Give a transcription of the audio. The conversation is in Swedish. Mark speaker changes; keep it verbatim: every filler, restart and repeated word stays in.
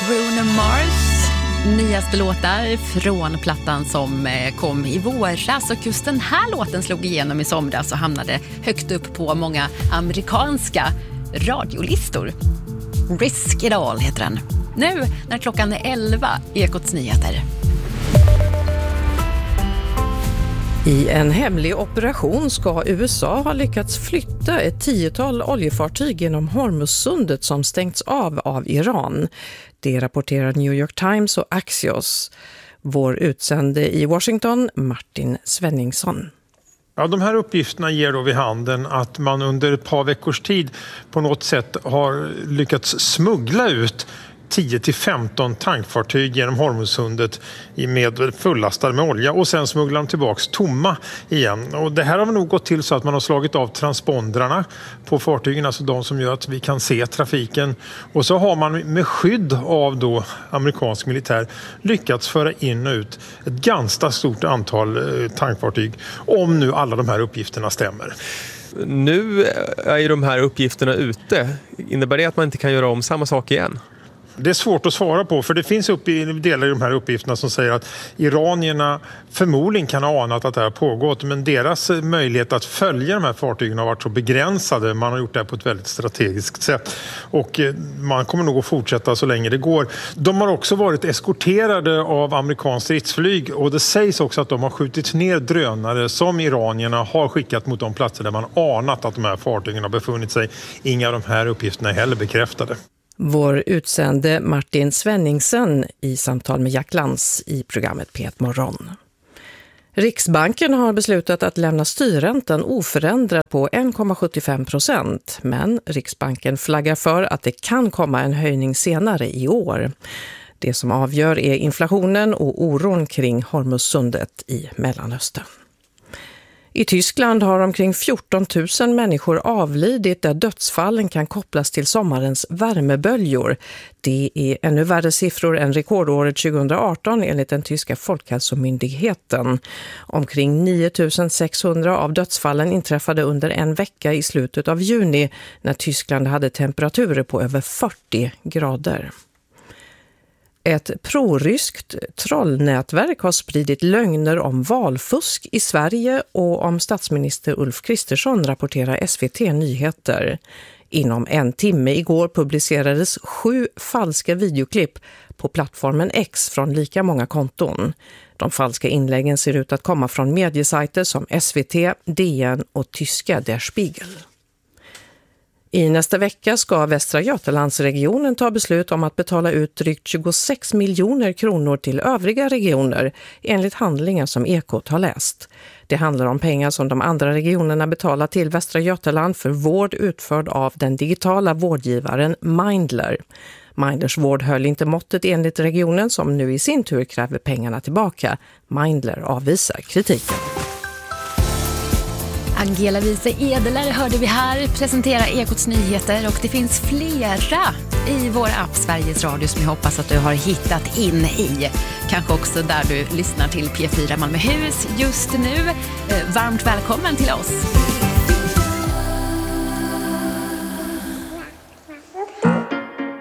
Speaker 1: Bruno Mars, nyaste låtar från plattan som kom i våras, och just den här låten slog igenom i somras och hamnade högt upp på många amerikanska radiolistor. Risk It All heter den. Nu när klockan är elva, Ekots nyheter.
Speaker 2: I en hemlig operation ska U S A ha lyckats flytta ett tiotal oljefartyg genom Hormuzsundet som stängts av av Iran. Det rapporterar New York Times och Axios. Vår utsände i Washington, Martin Svenningsson.
Speaker 3: Ja, de här uppgifterna ger då vid handen att man under ett par veckors tid på något sätt har lyckats smuggla ut tio till femton tankfartyg genom Hormuzsundet med fullastade med olja och sen smugglar de tillbaks tomma igen. Och det här har nog gått till så att man har slagit av transpondrarna på fartygen, alltså de som gör att vi kan se trafiken. Och så har man med skydd av då amerikansk militär lyckats föra in och ut ett ganska stort antal tankfartyg, om nu alla de här uppgifterna stämmer.
Speaker 4: Nu är ju de här uppgifterna ute. Innebär det att man inte kan göra om samma sak igen?
Speaker 3: Det är svårt att svara på, för det finns upp i delar i de här uppgifterna som säger att iranierna förmodligen kan ha anat att det här har pågått, men deras möjlighet att följa de här fartygen har varit så begränsade. Man har gjort det här på ett väldigt strategiskt sätt och man kommer nog att fortsätta så länge det går. De har också varit eskorterade av amerikanskt stridsflyg, och det sägs också att de har skjutit ner drönare som iranierna har skickat mot de platser där man anat att de här fartygen har befunnit sig. Inga av de här uppgifterna är heller bekräftade.
Speaker 2: Vår utsände Martin Svenningsson i samtal med Jack Lantz i programmet P ett Morgon. Riksbanken har beslutat att lämna styrräntan oförändrad på en komma sjuttiofem procent, men Riksbanken flaggar för att det kan komma en höjning senare i år. Det som avgör är inflationen och oron kring Hormuzsundet i Mellanöstern. I Tyskland har omkring fjorton tusen människor avlidit där dödsfallen kan kopplas till sommarens värmeböljor. Det är ännu värre siffror än rekordåret tjugoarton enligt den tyska folkhälsomyndigheten. Omkring nio tusen sexhundra av dödsfallen inträffade under en vecka i slutet av juni när Tyskland hade temperaturer på över fyrtio grader. Ett proryskt trollnätverk har spridit lögner om valfusk i Sverige och om statsminister Ulf Kristersson, rapporterar S V T Nyheter. Inom en timme igår publicerades sju falska videoklipp på plattformen X från lika många konton. De falska inläggen ser ut att komma från mediesajter som S V T, D N och tyska Der Spiegel. I nästa vecka ska Västra Götalandsregionen ta beslut om att betala ut drygt tjugosex miljoner kronor till övriga regioner enligt handlingar som Ekot har läst. Det handlar om pengar som de andra regionerna betalar till Västra Götaland för vård utförd av den digitala vårdgivaren Mindler. Mindlers vård höll inte måttet enligt regionen, som nu i sin tur kräver pengarna tillbaka. Mindler avvisar kritiken.
Speaker 1: Angela Wiese Edeler hörde vi här presentera Ekots nyheter, och det finns flera i vår app Sveriges Radio som jag hoppas att du har hittat in i. Kanske också där du lyssnar till P fyra Malmöhus just nu. Varmt välkommen till oss!